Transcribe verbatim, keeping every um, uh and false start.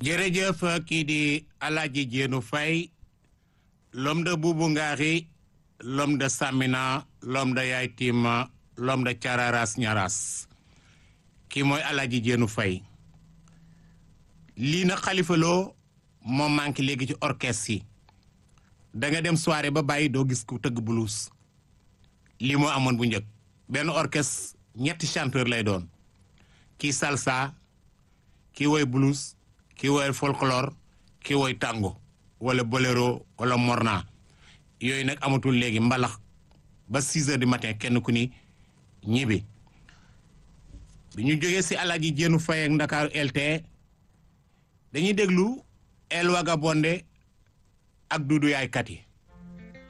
jërëjëf kii di Alaaji Jéenu Fay, l'homme de Boubou Ngari, l'homme de Samina, l'homme de Yaay Tima, l'homme de Cararas Ñaras kii mooy Alaaji Jéenu Fay. lii na Xalifa Lo moo manqué léegi ci orchestre yi da nga dem soirée ba bàyyi doo gis ku tëgg blues. lii moo amoon bu njëkk benn orchestre ñetti chanteur lay doon, kii salsa, kii woy blues, kii woy folklore, kii woy tango wala boléro wala morna. yooyu nag amatul léegi mbalax ba six heures du matin kenn ku ni ñibbi. bi ñu jógee si Alaaji Jéenu Fay ak Ndakaaru L T dañuy déglu El Wagabonde ak Dudu Yaay Kati.